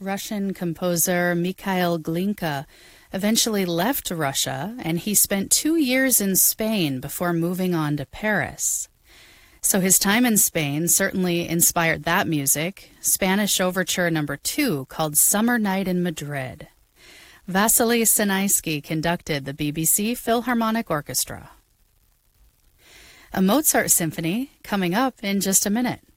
Russian composer Mikhail Glinka eventually left Russia, and he spent 2 years in Spain before moving on to Paris. So his time in Spain certainly inspired that music, Spanish Overture No. 2 called Summer Night in Madrid. Vasily Sinaisky conducted the BBC Philharmonic Orchestra. A Mozart symphony coming up in just a minute.